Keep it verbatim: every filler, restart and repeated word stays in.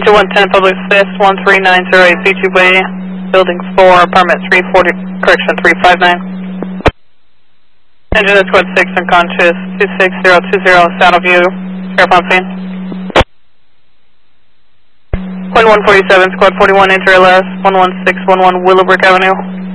Engine one ten, Public fifth, one three nine zero eight, Beachy Way, Building four, Apartment three forty, correction, three five nine. Engine is squad six, unconscious, two six zero two zero, Saddle View, airplane scene. Point one forty-seven, squad forty-one, enter L S, one one six one one Willowbrook Avenue.